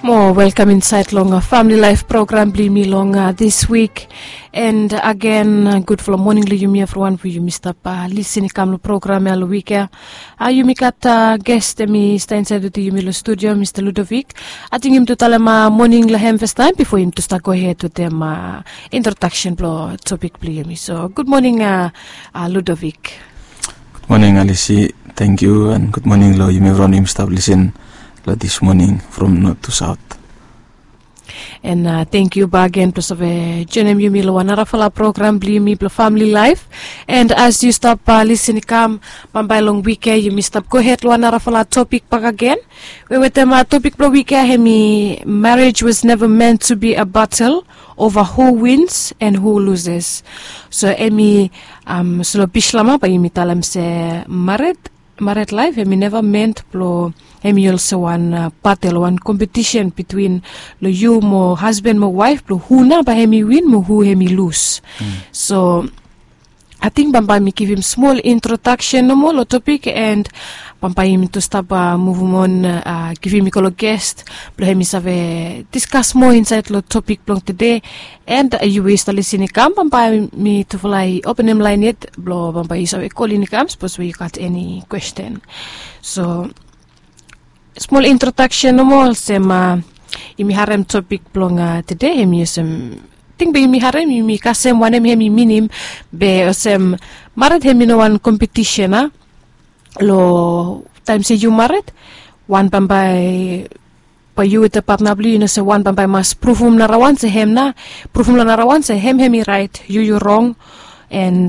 More welcome inside Longa Family Life program Blimi Longa this week. And again, good for morning li yumi everyone for you Mr. Pa listen kam lo program ya lo week ya. Yumi kat guest mi sta inside the yumi lo studio Mr. Ludovic. Ating him to tell him morning la hem first time before him to start go ahead to them introduction lo topic pli yumi. So good morning Ludovic. Good morning Alice. Thank you and good morning lo yumi everyone Mr. listen this morning from north to south. And thank you again plus of Jenem Yumi lo wanarafala program Blimi Blo Family Life. And as you stop listening come pambay long weekend you stop go ahead lo wanarafala topic back again. We with them topic blo weekend hemi marriage was never meant to be a battle over who wins and who loses. So emi solo bishlama pa yumi talam se married life hemi never meant blo hemi also one battle, one competition between lo you mo husband mo wife blo who na ba hemi win mo who hemi lose. So I think Bamba mi give him small introduction no more lo topic and Bamba him to start move on give him a guest blo hemi save discuss more inside lo topic long today and you will start listening come Bamba mi to fly open him line it blo Bamba is save call in come suppose we got any question. So small introduction no more sema imi harem topic blong today hemi sem ting be imi harem imi kasem wanem hemi minim be osem married hemi no one competition lo time say you married one bambay pa you with the partner blue no say one bambay mas prove na rawan se hem na prove na rawan se hem hemi right you wrong and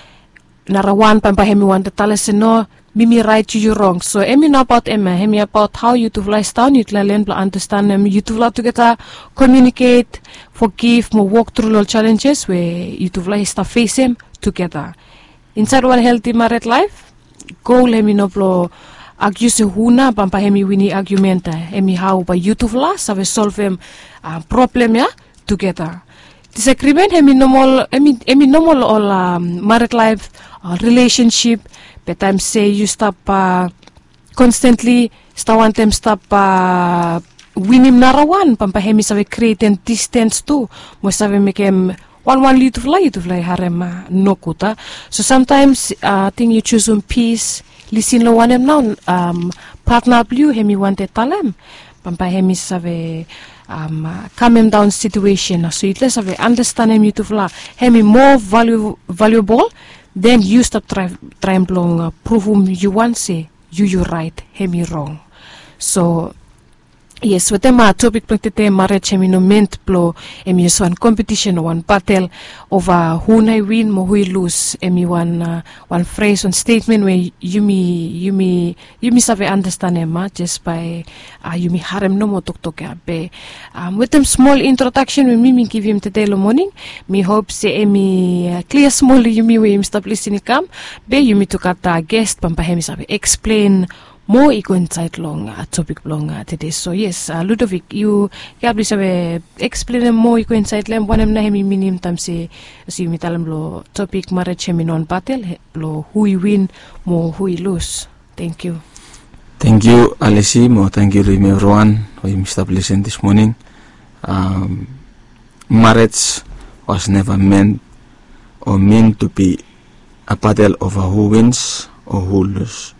narawan bambay hemi want to tell us no Mimi right you wrong. So emi know about Emma, hemi about how you to fly down, you to learn to understand them, you to fly together, communicate, forgive, more walk through all challenges where you to fly stuff face them together. Inside one healthy married life, goal hemi no blo argue se huna bampa hemi wini argumenta, hemi how by you to fly save solve them problem ya together. Disagreement hemi normal all married life relationship. But time say you stop constantly want them stop winning narawan pampa hemi save creating distance too mo save make him one you to fly harem no kuta. So sometimes think you choose peace listen lo one now partner blue hemi want talem pampa hemi save calm him down situation so it less of understand him you to fly hemi more valuable. Then you stop trying to prove whom you want say you right, hemi wrong. So yes, with them topic today marriage hemi no meant blow hemi use one competition one battle over who I win mo who lose hemi one phrase one statement where you me save understand him just by you me harem no mo tok be with them small introduction we me give him today lo morning me hope say hemi clear small you me we him stop listening come be you me to cut guest pampa hemi save explain more ego inside long topic long today. So yes, Ludovic, you please explain more ego inside lem one na hemi minim tam si mi talam lo topic marriage hemi non battle lo who you win mo who you lose. Thank you. Thank you Alice mo thank you everyone who Mr. listen this morning. Marriage was never meant to be a battle over who wins or who loses.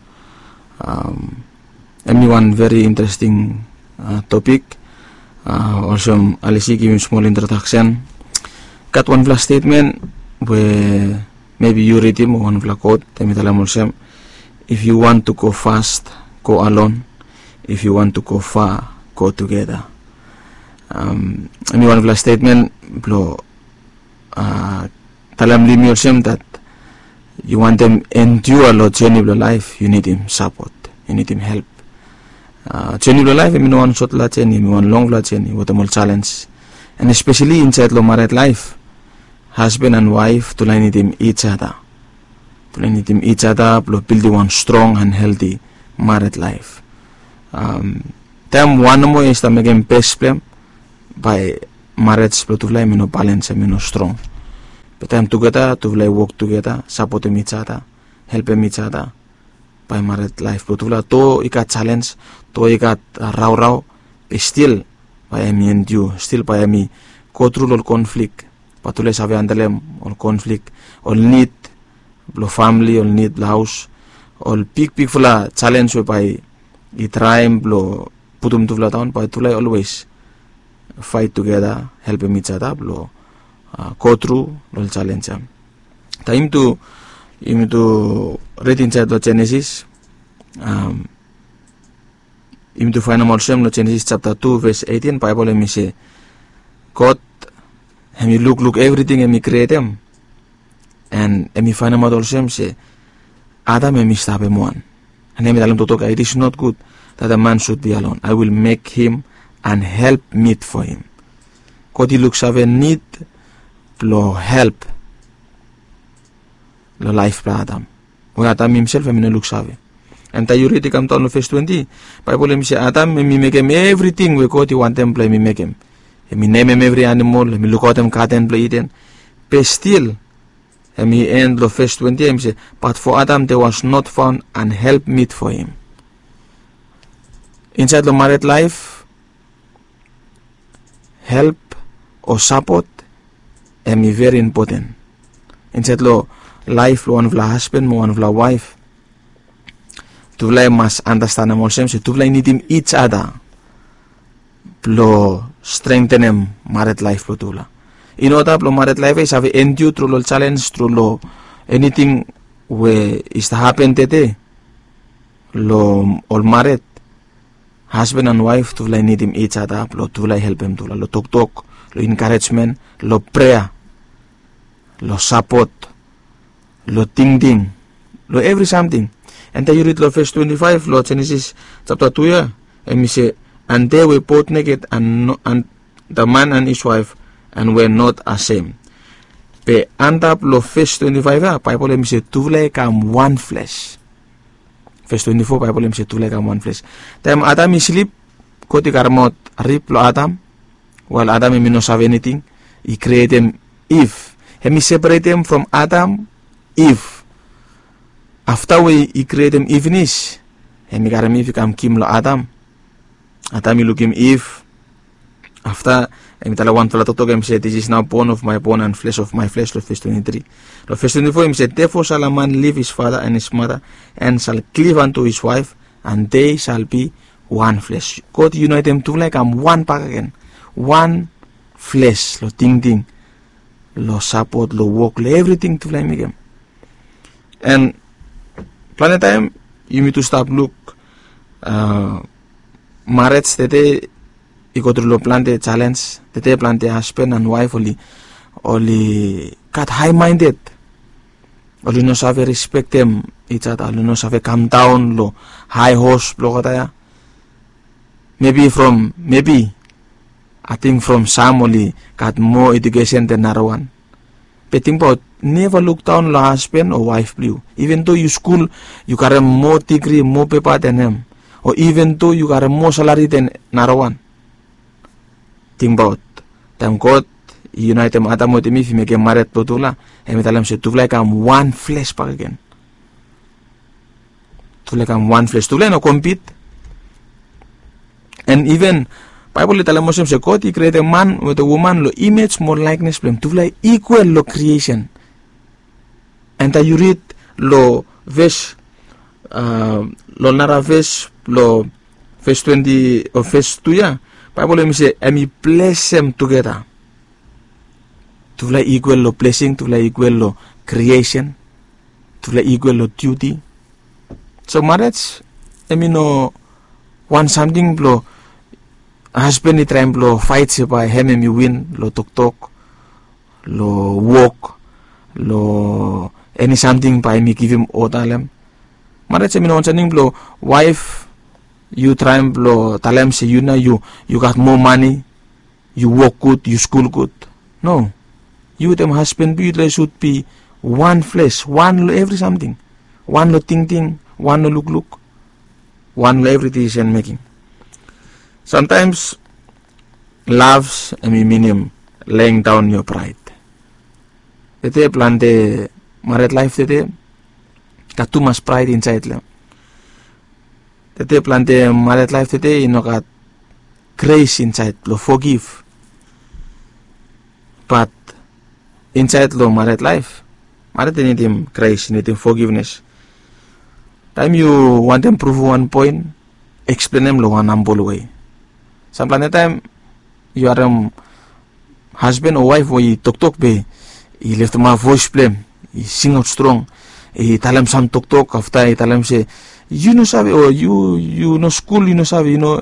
One very interesting topic. Also, Alice give a small introduction. Got one flash statement where maybe you read him one flash quote. If you want to go fast, go alone. If you want to go far, go together. One flash statement blow. Talam limi yourself that. You want them endure a journey of life, you need him support, you need him help. Journey of life, I mean one short journey, one long journey, what a more challenge. And especially inside lo married life, husband and wife to need him each other. To need him each other, to build one strong and healthy married life. Time one more is to make him best plan by marriage, to fly me no balance, me no strong. But time together to work together, support each other, help each other by married life. But to ikat challenge, to ikat raw, still emi endure, still emi go through all conflict, patuloy sabi andalem all conflict, all need blo family, all need blo house, all big fula challenge we i-try blo putum tu fula taon, patuloy always fight together, help each other blo go through all challenge. Time to read inside the Genesis. Im to find also Genesis chapter 2 verse 18. Bible emi say God emi look everything emi create him, and emi find out also say Adam emi stop him one, and emi dalam totok it is not good that a man should be alone. I will make him and help meet for him. God he looks have a need lo help lo life pra Adam. When Adam himself emi no looks have. And tayo read come to verse 20. Bible emi say Adam emi make him everything we God he want them play emi make him. Emi name him every animal, emi look out them cat and play it. But still, emi end of verse 20 emi say, but for Adam there was not found an help meet for him. Inside the married life, help or support emi very important. Inside the life one of the husband, one of the wife, Tuvlay must understand them also. Tuvlay need him each other. Plo strengthen him married life plo tula. In order plo married life is have endure through lo challenge through lo anything where is to happen today. Lo all married husband and wife tuvlay need him each other. Plo tuvlay help him tula. Lo talk, lo encouragement, lo prayer, lo support, lo ting, lo every something. And then you read verse 25, Lord Genesis chapter 2, yeah, and he say, and they were both naked, and the man and his wife, and were not ashamed. But end up verse 25, yeah, Bible he say, tuvlay come one flesh. Verse 24, Bible he say, tuvlay come one flesh. Time Adam he sleep, koti karmot rip lo Adam, while Adam he no have anything, he create him Eve. He separate him from Adam, Eve. After he create him Eve-nish, he got him Eve come kim lo Adam. Adam he look him Eve. After he tala one fala totok him say, this is now bone of my bone and flesh of my flesh. Lo verse 23. Lo verse 24 him said, therefore shall a man leave his father and his mother, and shall cleave unto his wife, and they shall be one flesh. God unite them two like one pack again, one flesh. Lo ting, lo support, lo work, lo everything to like him. And planet time, you need to stop look marriage tete iko through plante challenge tete plante husband and wife only got high minded, only no save respect them each other, only no save calm down lo high horse lo kataya. Maybe I think from some only got more education than another one. But think about never look down on husband or wife blue. Even though you school, you got a more degree, more paper than him. Or even though you got a more salary than another one. Think about them God unite them Adam with him if you make a married potula. And we tell them say to like one flesh back again. To like one flesh. To like no compete. And even Bible tell Muslim say God he create a man with a woman lo image more likeness blame to like equal lo creation. And you read lo verse lo nara verse lo verse 20 or verse 2 yeah. Bible me say and he bless them together. To like equal lo blessing, to like equal lo creation, to like equal lo duty. So marriage no want something lo husband ni try lo fight se by him and you win lo talk lo walk lo any something by me give him all talem. Marriage no want something lo wife you try lo talem se you got more money, you work good, you school good. No, you them husband be should be one flesh, one lo every something, one lo ting, one lo look, one lo every decision making. Sometimes loves mean laying down your pride. Tete plante married life tete got too much pride inside them. Tete plante married life tete got grace inside lo forgive. But inside lo married life, married need him grace, need him forgiveness. Time you want to prove one point, explain him lo one humble way. Sometimes time you are husband or wife where you talk be, he left my voice blame, he sing out strong, he tell him some talk after he tell him say, you know sabi or you know school, you know sabi, you know.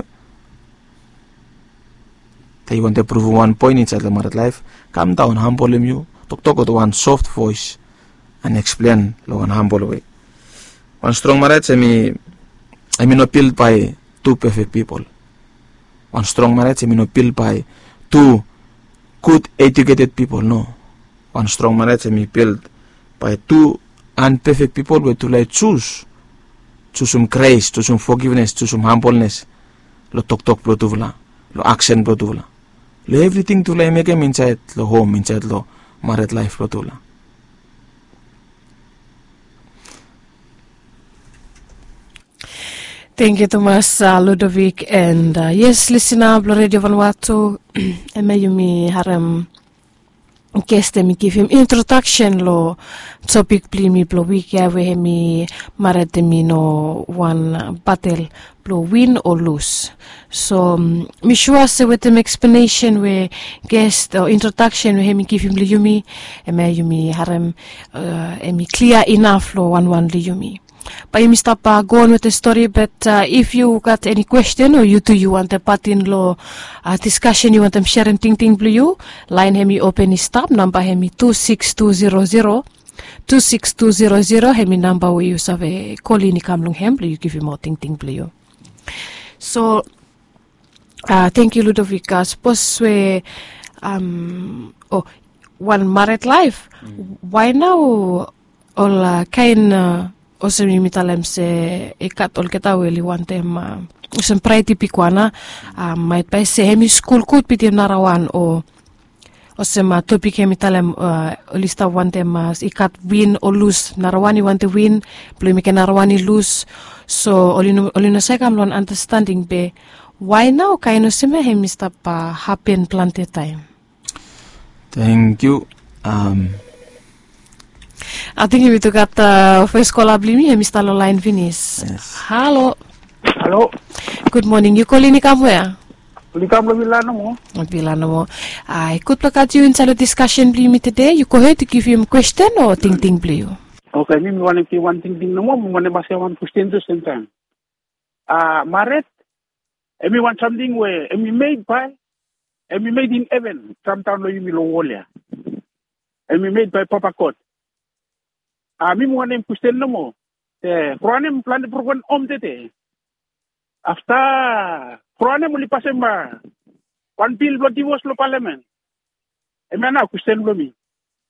They want to prove one point inside the married life, calm down, humble him you, talk with one soft voice and explain lo one humble way. One strong marriage, I mean not built by two perfect people. One strong marriage, I mean not built by two good educated people, no. One strong marriage, I mean built by two unperfect people where to like choose some grace, choose some forgiveness, choose some humbleness. Lo talk bro tuvla, lo action bro tuvla. Lo everything to like make him inside lo home, inside lo married life bro tuvla. Thank you, Thomas Ludovic. And yes, listener, Blo Radio Vanuatu, Emayumi Harem guest me give him introduction lo topic pli mi blo week ya we mi marete mi no one battle blo win or lose. So mi sure se with him explanation we guest or introduction we mi give him liyumi Emayumi Harem emi clear enough lo one liyumi. But you stop go on with the story, but if you got any question or you want a part in law discussion, you want them sharing ting blue, line hemi open is stop, number hemi 26200, 26200, hemi number we use have a call in kamlung hem, you give him more ting blue. So, thank you, Ludovic. Suppose we, one married life, why now all kind also mi mitalem se ikat ol kita weli wantem usem prai tipikwana might by se hemi school kut pitim narawan o osema topic hemi talem lista wantem ikat win or lose narawani want to win plumi ke narawani lose so olino sekam lon understanding be why now kaino seme hemi stop happen plenty time. Thank you. I think we took at first call up me, Mr. Line Vinis. Yes. Hello. Good morning. You calling me come where? Likam lo Milano mo. Milano mo. I could look at you in the discussion me today. You go ahead to give him question or ting blue. Okay, me want to one thing no more. Me want to say one question to same time. Maret. Me want something where me made in heaven. Sometime lo yumi lo wolia. Me made by Papa Court. Mi mo nem question no mo. Kroanem plan de program tete. After Kroanem mo lipasem ba. One bill lo divorce lo parliament. Emana question lo mi.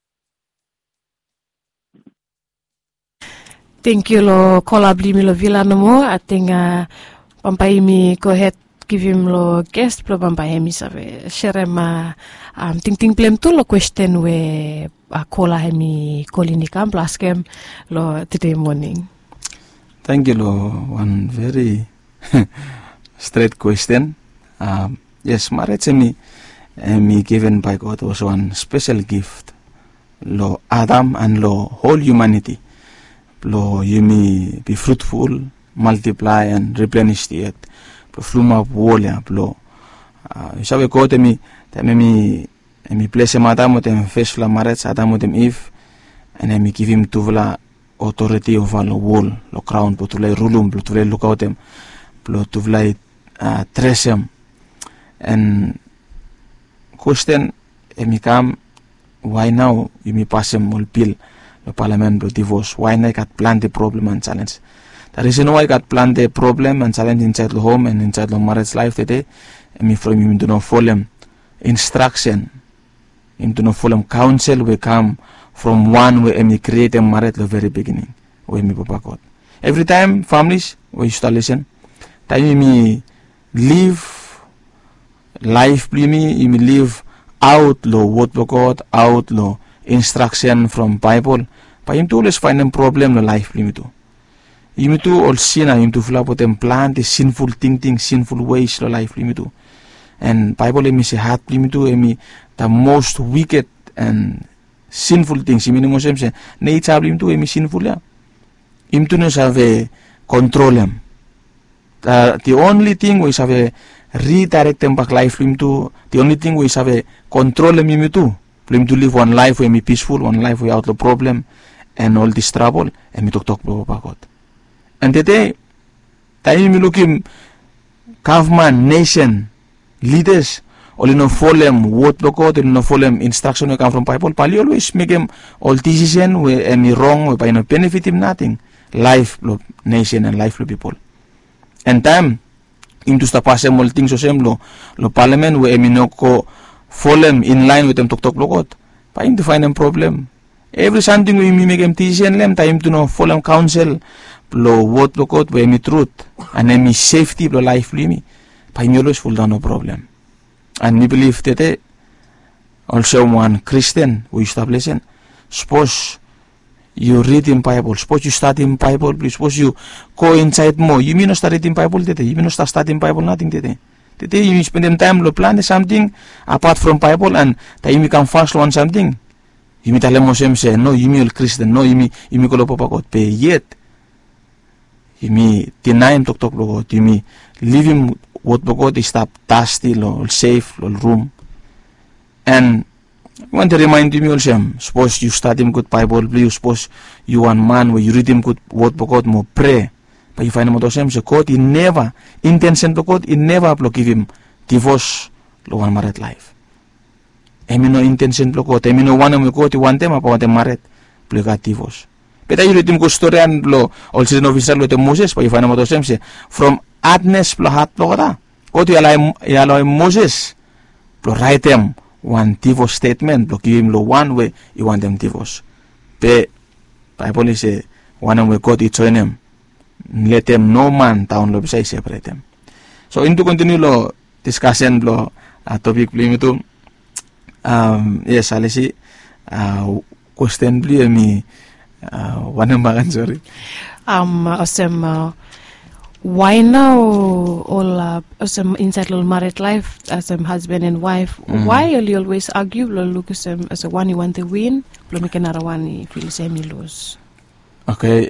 Thank you lo kolabli mi lo vilano mo. I think pampai mi go ahead give him lo guest pro pampai mi save share ma ting plem tu lo question we kola hemi kolini kam plus kem lo today morning. Thank you lo one very straight question. Yes, marriage me given by God was one special gift. Lo Adam and lo whole humanity. Lo you may be fruitful, multiply and replenish the earth. Lo fluma wolia lo. You sabe ko temi mi place Adam tem first la marriage Adam tem Eve and me give him to vla authority over the wall lo crown to lay rulum to lay look out them to lay tresem and question me come why now you me pass him will bill the parliament to divorce why I got plan the problem and challenge the reason why I got plan the problem and challenge inside the home and inside the marriage life today and me from him do not follow him instruction him do not follow him counsel we come from one way me create a marriage the very beginning we me Papa God every time families we used to listen time me live life me live out lo word of God out lo instruction from Bible but him to always find a problem lo life me too him to all sin him to flap them plan the sinful thinking sinful ways lo life me too and Bible emi se heart emi tu emi the most wicked and sinful things emi mo sem se nature emi tu emi sinful ya im tu no save control em. The only thing we save redirect them back life lim tu, the only thing we save control them imi tu lim to live one life where me peaceful, one life without the problem and all this trouble and me talk about God. And today tayo mi looking government, nation, leaders all no follow them word of God, no follow them instruction we come from Bible. Pali always make them all decision we any wrong we by no benefit him nothing. Life lo nation and life lo people. And time into sta pass all things so same lo parliament we emi no ko follow them in line with them talk lo God. Pa him to find them problem. Every something we make them decision them time to no follow them counsel lo word lo God we emi truth and emi safety lo life lo mi. Pa him always full down no problem. And me believe that also one Christian we establish suppose you read in Bible, suppose you study in Bible, please, suppose you go inside more. You may not study in Bible today, you may not start studying Bible nothing today. Today you spend them time to plan something apart from Bible and time you can fast on something. You may tell them say, no, you may Christian, no, you may call Papa God, but yet you may deny him talk God, you may leave him what God is stop dusty or safe or room. And I want to remind you also, suppose you study him good Bible, you suppose you one man where you read him good word of God, more pray. But you find him also say God, he never intention to God, he never give him divorce lo one married life. Emi no intention to God, emi no one of God, he want them about them married, play got divorce. But you read him good story and lo also no officer lo the Moses, but you find him also say from hardness plo heart lo kada. God you allow Moses plo write them one divorce statement, lo give him lo one way you want them divorce. But Bible say one way God join them, let them no man down lo bisa separate them. So into continue lo discussion lo topic beli itu yes alisi question beli mi one makan sorry. Awesome. Why now all inside little married life as husband and wife? Why you always argue? Look as a one you want to win, but make another one you feel same you lose. Okay,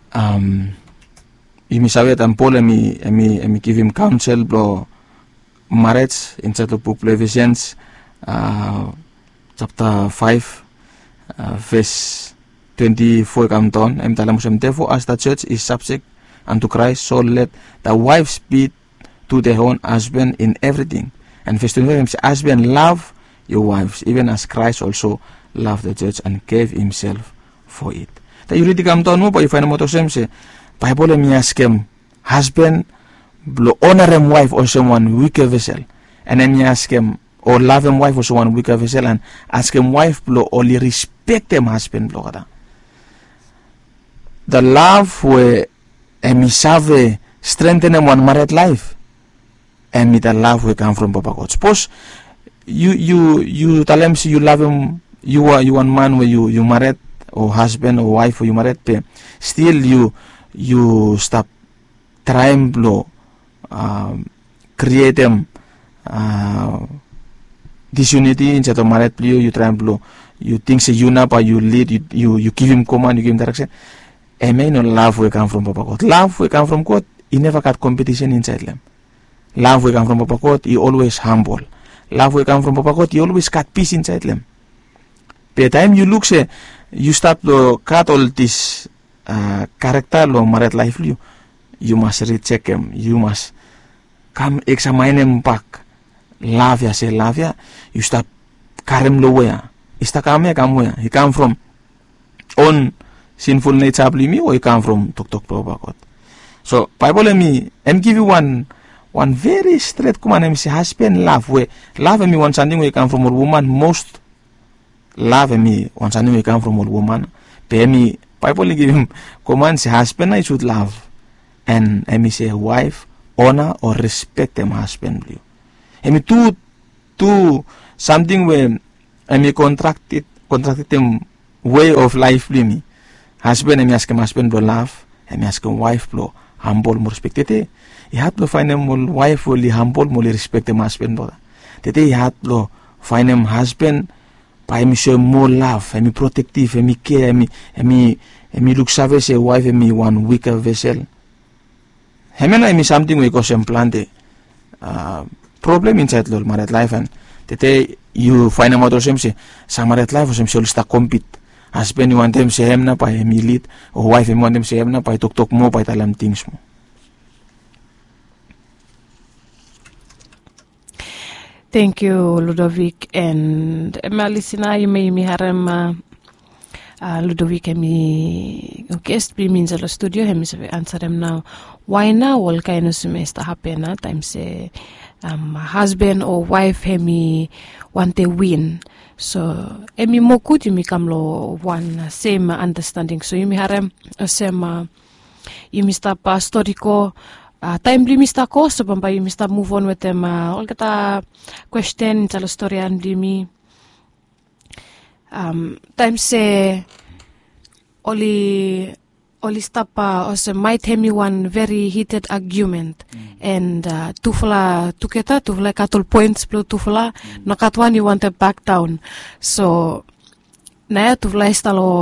imi sabi tampol emi give him counsel blo marriage inside the book Ephesians chapter 5 verse 24 come down. Em talam musam therefore as the church is subject unto Christ, so let the wives be to their own husband in everything. And verse 25 says, husband, love your wives, even as Christ also loved the church and gave himself for it. That you read the come down mo, but you find a motto say, Bible me ask him, husband, blow honor him wife or someone weaker vessel. And then me ask him, or love him wife or someone weaker vessel, and ask him wife blow only respect him husband blow. The love where and me save strengthen one married life, and me the love will come from Papa God. Suppose you tell him you love him, you one man where you married or husband or wife or you married, but still you stop trying to create them disunity inside of married play. You try to you think say you know, but you lead, you give him command, you give him direction. Amen. No love will come from Papa God. Love will come from God. He never got competition inside them. Love will come from Papa God. He always humble. Love will come from Papa God. He always got peace inside them. By the time you look, say you start to cut all this character lo married life you must recheck him. You must come examine him back. Love ya say love ya. You start carry him low ya. Ista come where? He come from on sinful nature me, or you come from talk about God. So Bible me give you one very straight command. Me say husband love where love me one something where you come from a woman. Most love me one something where you come from a woman. But me Bible give him command say husband I should love, and me say wife honor or respect them husband. And me two something where me contracted them way of life me. Husband, I ask him husband blow love, I ask him wife blow humble, more respected. ihat lo find mol wife oli humble mol respect em husband boda tete ihat lo find em husband pa emi show more love, emi protective, emi care, emi look service a wife, emi one weaker vessel. Hemena emi something we call some plante problem inside lo married life, and tete you find em out of sa married life sem sol sta compete. Husband you want them say hem na pa emi lead, or wife emi want them say hem na pa tok mo pa italam things mo. Thank you, Ludovic. And Malisina, you may harem Ludovic, me guest be means the studio, him is answer them now. Why now? All kind of semester happen at times say husband or wife hemi want to win. So emi moku you come lo one same understanding. So you may harem same you mista pastorico. Timely Mr. Costa, but you must move on with them. All get a question, tell a story, and me. Time say, only stop, also might have me one very heated argument, and tufla tuketa, tufla cattle points, blue tufla, no cat one you want to back down. So, na tuvlai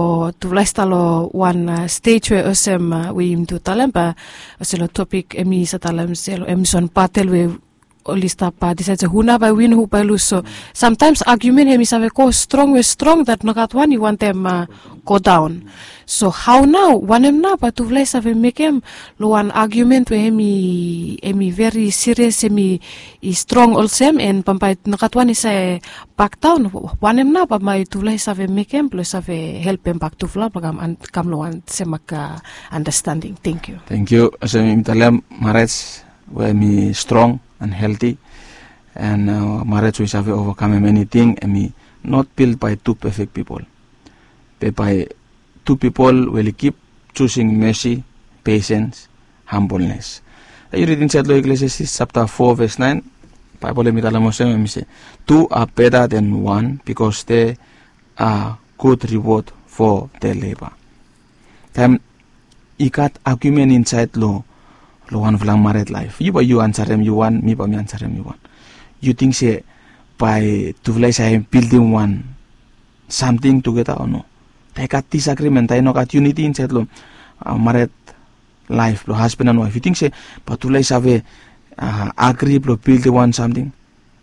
stalo one stage where osem we im tu talempa oselo topic emi sa talem selo emson patel we olista pa decides huna by win who by lose. So sometimes argument hemi save go strong that nakat one you want them go down. So how now one em na pa tuvlai save make him lo one argument where hemi very serious hemi is strong also and pampai nakat one is back down one em na pa mai tuvlai save make him plus save help him back to fla pagam and kam lo one semak understanding. Thank you. Thank you. As im talem marriage where me strong and healthy, and marriage we have overcome many things, and me not built by two perfect people, but by two people will keep choosing mercy, patience, humbleness. You read inside Ecclesiastes chapter 4 verse 9, Bible me say, two are better than one because they are good reward for their labor. Time ikat argument inside lo one of married life. You answer them, you want, me answer them, you want. You think say by to say building one something together or no? They got disagreement, I know got unity inside lo married life, lo husband and wife. You think say but to have agree lo build one something.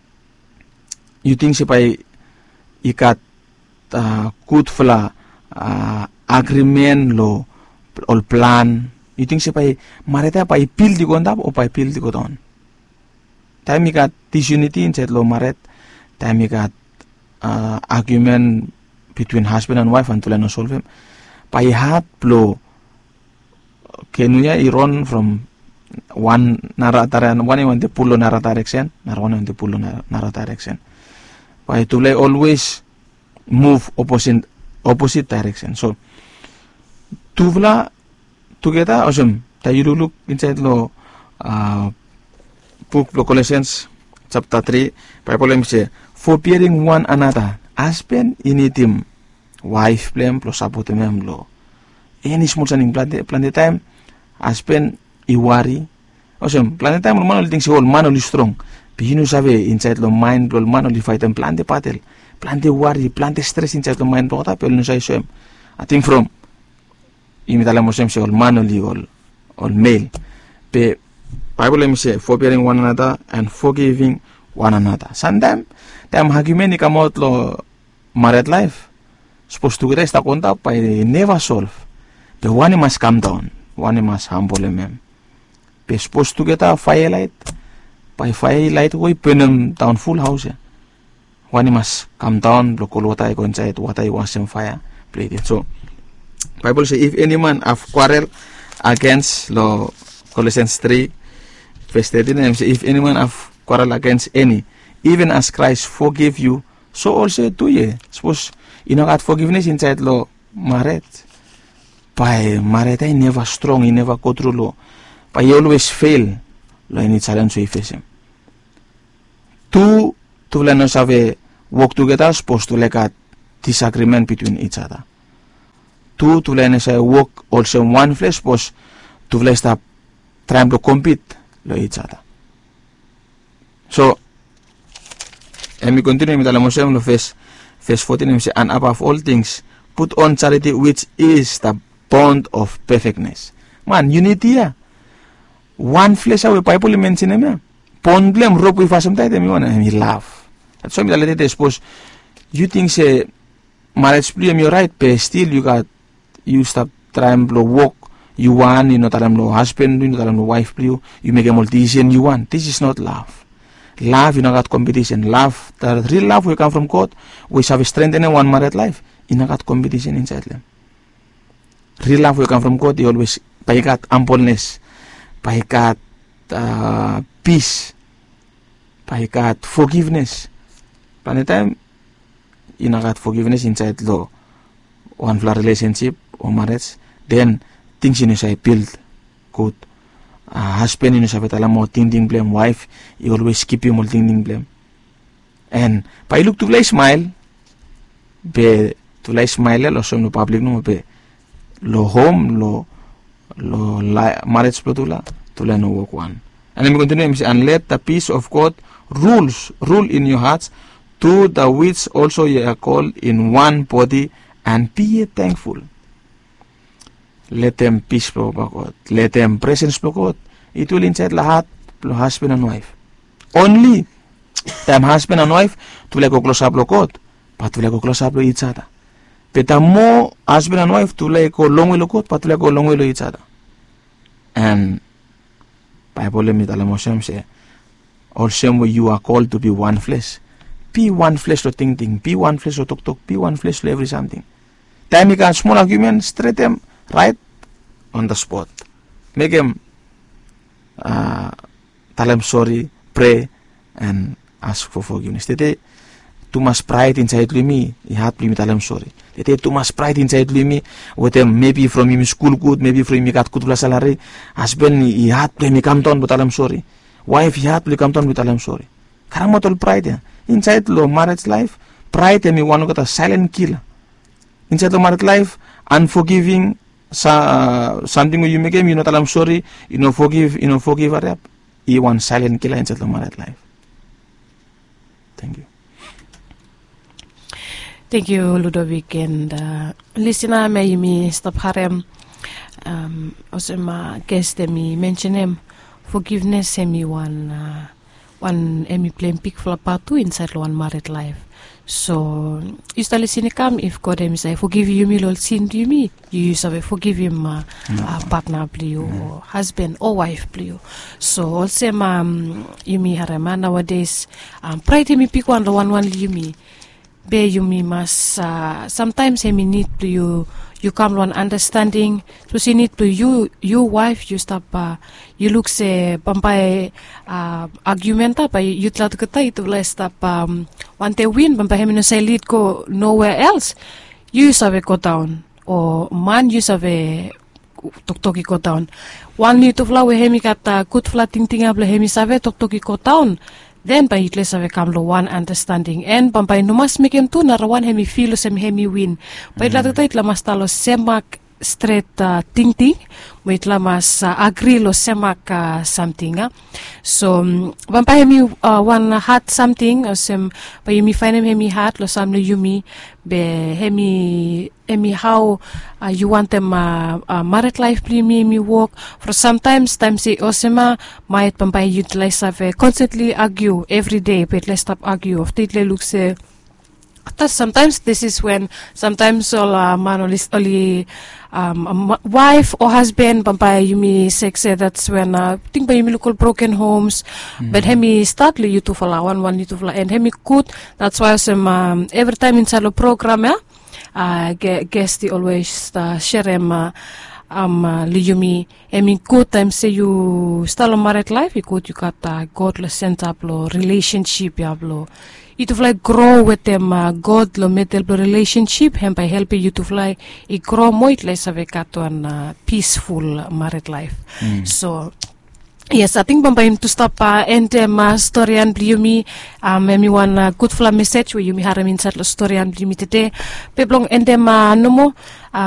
You think say by you got good for agreement lo or plan. You think say by married by build the go up or by build the go down. Time you got disunity inside lo married, time you got argument between husband and wife until I no solve him. By heart blow kenuya run from one narata one want to pull on narata direction, one want to pull on narata direction. By to always move opposite direction. So tuvla together awesome. You look inside lo book of Colossians chapter 3 Bible say forbearing one another, husband in him, wife blame plus support them lo. Any small thing plan time husband I worry awesome plan time man only thinks all man only strong. Pihino sabe inside lo mind lo man only fight and plan the battle, plan the worry, plan the stress inside the mind bota pero no say so. I think from imitala mo sem all man only all male. Pe Bible say forbearing one another and forgiving one another. Sometimes time argument ni come out lo married life supposed to rest a konta pa never solve. The one must calm down, one must humble him. Pe supposed to get a firelight, by firelight we burn them down full house. One must calm down, block all what I go inside, what I was in fire, play it. So Bible say if any man have quarrel against lo Colossians 3 verse 13 say if any man have quarrel against any, even as Christ forgive you, so also do ye. Suppose you know got forgiveness inside lo married. By married I never strong, he never go through law. But he always fail lo any challenge we face him. Two learn us have a work together supposed to like a disagreement between each other. Two to learn us work also in one flesh supposed to stop trying to compete lo each other. So, and we continue with the verse 14, and say, and above all things, put on charity, which is the bond of perfectness. Man, unity here. One flesh away, Bible mention him. Pon blame rope with us sometimes, and he laugh. That's why I let suppose you think say marriage play you're right, but still you stop trying to walk. You want, you know, that I'm no husband, you know, that I'm no wife, you make a multi-decision you want. This is not love. Love, you know, got competition. Love, the real love will come from God. We shall strengthen one married life. You know, got competition inside them. Real love will come from God. They always, by God, ampleness, by God, peace, by God, forgiveness. By the time, you know, got forgiveness inside law, one relationship or marriage, then things you know say build good. Husband you know say betala mo ting blame, wife you always keep you mo ting blame. And pa look to smile, be to smile lo som no public no be lo home lo marriage plotula tula no work one. And let me continue and let the peace of God rule in your hearts, to the which also ye are called in one body, and be ye thankful. Let them peace flow by God. Let them presence flow God. It will inside lahat lo husband and wife. Only them husband and wife to like go close up lo God, but to like go close up lo each other. But the more husband and wife to like go long way lo God, but to like go long way lo each other. And Bible me talamosem say, all same way you are called to be one flesh. Be one flesh lo ting. Be one flesh lo talk. Be one flesh lo every something. Time you can small argument straight them. Right on the spot. Make him tell him sorry, pray, and ask for forgiveness. Today, too much pride inside me. He had to tell him sorry. Today, too much pride inside me. With him, maybe from him school good, maybe from him got good salary. Husband, he had to me come down, but tell him sorry. Wife, he had to come down, but tell him sorry. Karamotol pride. Inside the marriage life, pride me one got a silent killer. Inside the marriage life, unforgiving. Something you make him, you know, tell I'm sorry, you know, forgive her. He one silent killer inside the married life. Thank you. Thank you, Ludovic. And listener, may you stop harem. Also, my guest, me mention him. Forgiveness, me one me playing pick for part 2 inside one married life. So, you start listening come if God say forgive you me lol sin to me. You say forgive him partner please or husband or wife please. So also you me harema nowadays pride me pick one you me. Be you me must sometimes me need to you come to an understanding to see need to you wife you stop you look say pampai argumenta pa you tlat kata itu la stop one te win pampai hemino say lead go nowhere else you save go down or man you save tok go down one need to flower hemi kata good flat ting able hemi save tok go down. Then by it save come lo one understanding and pampai no mas make him tu narawan hemi feel sem hemi win. By it la mas talo semak straight ting wait la mas agree lo semak something so pampai hemi one heart something sem by hemi find hemi heart lo samle yumi be hemi how you want them married life please me work for sometimes say osema might pampai utilize have constantly argue every day but let's stop argue of it looks sometimes this is when sometimes all man only wife or husband pampai yumi sex that's when think by yumi local broken homes but hemi start you to follow one you to follow and hemi good that's why some every time inside the program guest always share him liyumi emi good time say you start a married life you good you got godless sense up lo relationship lo you to fly grow with them God lo metal relationship him by helping you to fly I grow more it less of a cat one peaceful married life so yes I think pampai to stop and story and blumi maybe one good fla message where you me haram inside the story and blumi today peblong and no more